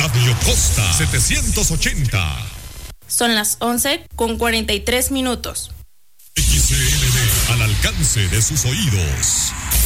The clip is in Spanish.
Radio Costa 780. Son las 11:43. XCMD, al alcance de sus oídos.